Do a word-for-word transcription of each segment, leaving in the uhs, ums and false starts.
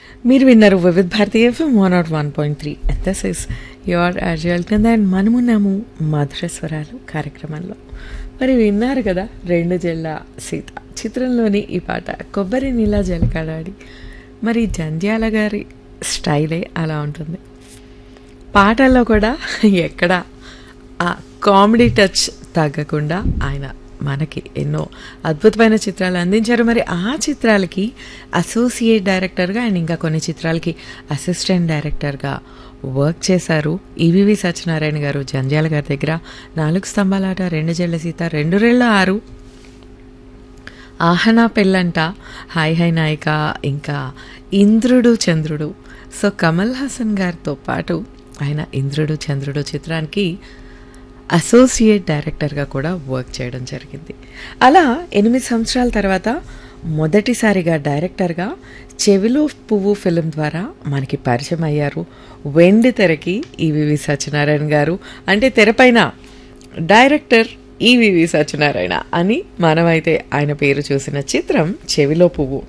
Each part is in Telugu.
మీరు విన్నారు Vividh Bharati FM one not one point three and this is your అజల్ కింద అండ్ మనమున్నాము మధుర స్వరాలు కార్యక్రమంలో. మరి విన్నారు కదా రెండు జెళ్ళ సీత చిత్రంలోని ఈ పాట కొబ్బరి నీలా జలకాడాడి. మరి జంధ్యాల గారి స్టైలే అలా ఉంటుంది. పాటల్లో కూడా ఎక్కడ ఆ కామెడీ టచ్ తగ్గకుండా ఆయన మనకి ఎన్నో అద్భుతమైన చిత్రాలు అందించారు. మరి ఆ చిత్రాలకి అసోసియేట్ డైరెక్టర్గా అండ్ ఇంకా కొన్ని చిత్రాలకి అసిస్టెంట్ డైరెక్టర్గా వర్క్ చేశారు ఈవివి సత్యనారాయణ గారు జంధ్యాల గారి దగ్గర. నాలుగు స్తంభాలాట, రెండు జెళ్ళ సీత, రెండు రెళ్ళ ఆరు, ఆహనా పెళ్ళంట, హాయ్ హై నాయిక, ఇంకా ఇంద్రుడు చంద్రుడు. సో కమల్ హాసన్ గారితో పాటు ఆయన ఇంద్రుడు చంద్రుడు చిత్రానికి అసోసియేట్ డైరెక్టర్గా కూడా వర్క్ చేయడం జరిగింది. అలా ఎనిమిది సంవత్సరాల తర్వాత మొదటిసారిగా డైరెక్టర్గా చెవిలో పువ్వు ఫిలిం ద్వారా మనకి పరిచయం అయ్యారు వెండి తెరకి ఈవివి సత్యనారాయణ గారు. అంటే తెరపైన డైరెక్టర్ ఈవివి సత్యనారాయణ అని మనమైతే ఆయన పేరు చూసిన చిత్రం చెవిలో పువ్వు.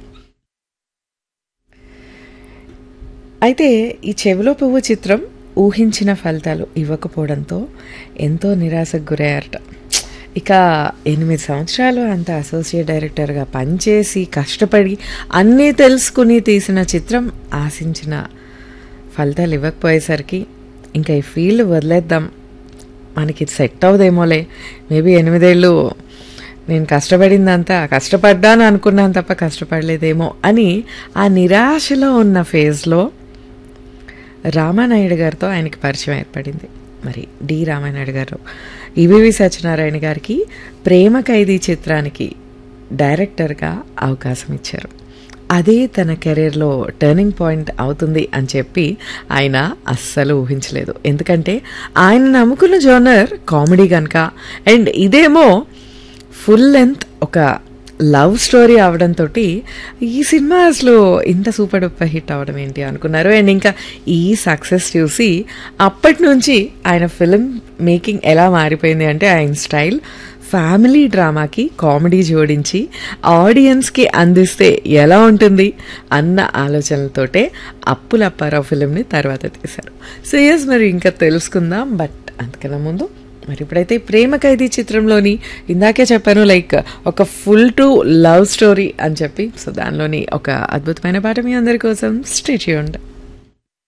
అయితే ఈ చెవిలో పువ్వు చిత్రం ఊహించిన ఫలితాలు ఇవ్వకపోవడంతో ఎంతో నిరాశకు గురయ్యారట. ఇక ఎనిమిది సంవత్సరాలు అంత అసోసియేట్ డైరెక్టర్గా పనిచేసి కష్టపడి అన్నీ తెలుసుకుని తీసిన చిత్రం ఆశించిన ఫలితాలు ఇవ్వకపోయేసరికి ఇంకా ఈ ఫీల్డ్ వదిలేద్దాం, మనకి సెట్ అవుదేమోలే, మేబీ ఎనిమిదేళ్ళు నేను కష్టపడిందంతా కష్టపడ్డాను అనుకున్నాను తప్ప కష్టపడలేదేమో అని ఆ నిరాశలో ఉన్న ఫేజ్లో రామానాయుడు గారితో ఆయనకి పరిచయం ఏర్పడింది. మరి డి రామానాయుడు గారు ఈవివి సత్యనారాయణ గారికి ప్రేమ ఖైదీ చిత్రానికి డైరెక్టర్గా అవకాశం ఇచ్చారు. అదే తన కెరీర్లో టర్నింగ్ పాయింట్ అవుతుంది అని చెప్పి ఆయన అస్సలు ఊహించలేదు. ఎందుకంటే ఆయన నమ్ముకున్న జోనర్ కామెడీ కనుక, అండ్ ఇదేమో ఫుల్ లెంత్ ఒక లవ్ స్టోరీ అవడంతో ఈ సినిమా అసలు ఇంత సూపర్ డూపర్ హిట్ అవడం ఏంటి అనుకున్నారు. అండ్ ఇంకా ఈ సక్సెస్ చూసి అప్పటి నుంచి ఆయన ఫిల్మ్ మేకింగ్ ఎలా మారిపోయింది అంటే ఆయన స్టైల్ ఫ్యామిలీ డ్రామాకి కామెడీ జోడించి ఆడియన్స్కి అందిస్తే ఎలా ఉంటుంది అన్న ఆలోచనలతోటే అప్పులప్పారావు ఫిలింని తర్వాత తీశారు. సో ఎస్, మరి ఇంకా తెలుసుకుందాం. బట్ అంతకన్నా ముందు మరి ఇప్పుడైతే ప్రేమ ఖైదీ చిత్రంలోని ఇందాకే చెప్పాను లైక్ ఒక ఫుల్ టు లవ్ స్టోరీ అని చెప్పి, సో దానిలోని ఒక అద్భుతమైన పాట మీ అందరి కోసం స్టే చేయండి.